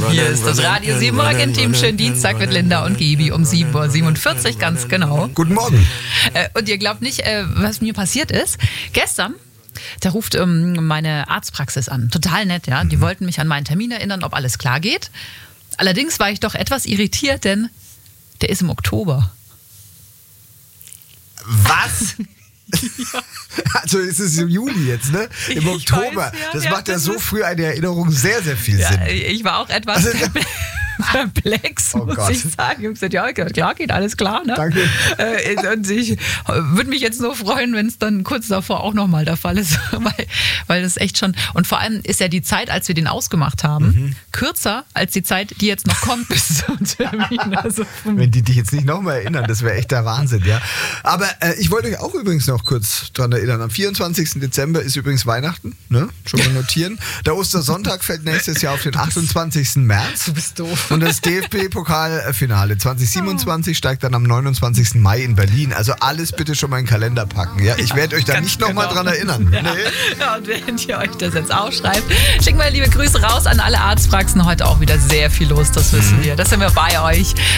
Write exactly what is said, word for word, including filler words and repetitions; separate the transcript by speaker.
Speaker 1: Hier ist das Radio sieben Morgen-Team. Schönen Dienstag mit Linda und Gibi um sieben Uhr siebenundvierzig, ganz genau.
Speaker 2: Guten Morgen.
Speaker 1: Und ihr glaubt nicht, was mir passiert ist. Gestern, da ruft ähm, meine Arztpraxis an. Total nett, ja. Die wollten mich an meinen Termin erinnern, ob alles klar geht. Allerdings war ich doch etwas irritiert, denn der ist im Oktober.
Speaker 2: Was? Ja. Also ist es im Juli jetzt, ne? Im
Speaker 1: Ich
Speaker 2: Oktober.
Speaker 1: weiß, ja,
Speaker 2: das
Speaker 1: ja,
Speaker 2: macht ja
Speaker 1: das
Speaker 2: so
Speaker 1: ist-
Speaker 2: früh eine Erinnerung sehr, sehr viel
Speaker 1: Ja,
Speaker 2: Sinn.
Speaker 1: ich war auch etwas
Speaker 2: Also-
Speaker 1: perplex,
Speaker 2: Oh
Speaker 1: muss
Speaker 2: Gott.
Speaker 1: ich sagen. Ich habe gesagt, ja, klar, geht alles klar. Ne?
Speaker 2: Danke.
Speaker 1: Äh, Und ich würde mich jetzt nur freuen, wenn es dann kurz davor auch nochmal der Fall ist, weil, weil das echt schon, und vor allem ist ja die Zeit, als wir den ausgemacht haben,
Speaker 2: Mhm.
Speaker 1: kürzer als die Zeit, die jetzt noch kommt bis zum Termin. Also,
Speaker 2: Wenn die dich jetzt nicht nochmal erinnern, das wäre echt der Wahnsinn, ja. Aber äh, ich wollte euch auch übrigens noch kurz dran erinnern. Am vierundzwanzigsten Dezember ist übrigens Weihnachten, ne? Schon mal notieren. Der Ostersonntag fällt nächstes Jahr auf den achtundzwanzigsten März.
Speaker 1: du bist doof.
Speaker 2: Und das D F B-Pokalfinale zwanzig siebenundzwanzig steigt dann am neunundzwanzigsten Mai in Berlin. Also alles bitte schon mal in den Kalender packen. Ja? Ich werde euch da
Speaker 1: Ganz
Speaker 2: nicht nochmal
Speaker 1: genau.
Speaker 2: dran erinnern.
Speaker 1: Ja.
Speaker 2: Nee.
Speaker 1: Ja, und während ihr euch das jetzt aufschreibt, schickt mal liebe Grüße raus an alle Arztpraxen. Heute auch wieder sehr viel los, das wissen wir. Das sind wir bei euch.